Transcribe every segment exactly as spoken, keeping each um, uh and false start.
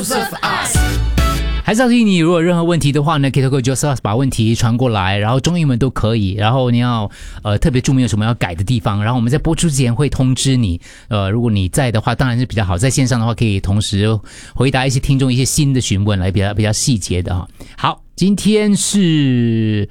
还是要提醒你，如果有任何问题的话呢，可以透过 Joseph 把问题传过来，然后中英文都可以。然后你要呃特别注明有什么要改的地方，然后我们在播出之前会通知你。呃，如果你在的话，当然是比较好。在线上的话，可以同时回答一些听众一些新的询问，来比较比较细节的哈。好，今天是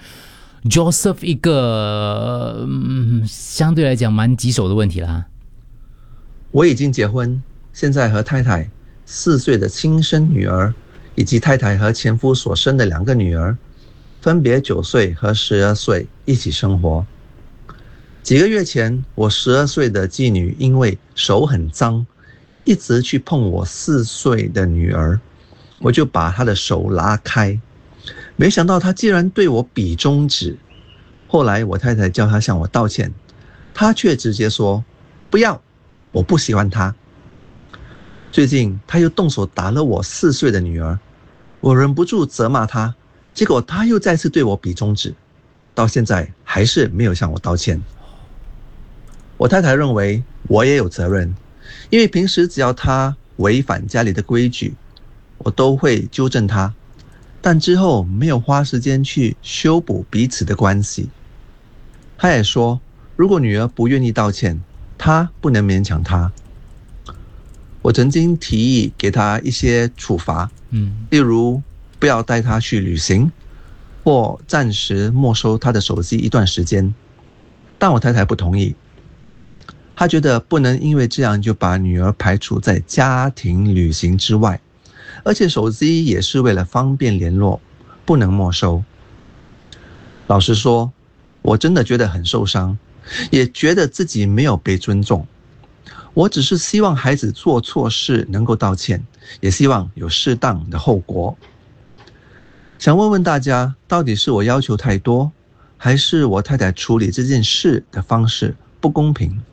Joseph 一个嗯相对来讲蛮棘手的问题啦。 我已经结婚，现在和太太四岁的亲生女儿，以及太太和前夫所生的两个女儿，分别九岁和十二岁一起生活。几个月前，我十二岁的继女因为手很脏，一直去碰我四岁的女儿，我就把她的手拉开，没想到她竟然对我比中指。后来我太太叫她向我道歉，她却直接说不要，我不喜欢她。最近她又动手打了我四岁的女儿，我忍不住责骂她，结果她又再次对我比中指，到现在还是没有向我道歉。我太太认为我也有责任，因为平时只要她违反家里的规矩，我都会纠正她，但之后没有花时间去修补彼此的关系。她也说，如果女儿不愿意道歉，她不能勉强她。我曾经提议给她一些处罚， 嗯， 例如不要带她去旅行，或暂时没收她的手机一段时间，但我太太不同意。她觉得不能因为这样就把女儿排除在家庭旅行之外，而且手机也是为了方便联络，不能没收。老实说，我真的觉得很受伤，也觉得自己没有被尊重。我只是希望孩子做错事能够道歉，也希望有适当的后果。想问问大家，到底是我要求太多，还是我太太处理这件事的方式不公平